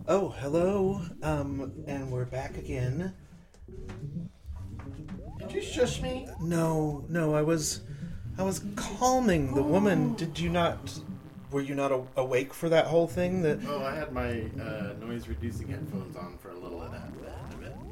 Oh, hello. And we're back again. Did you shush me? No, I was calming the woman. Did you not? Were you not awake for that whole thing? That Oh, I had my noise reducing headphones on for a little of that.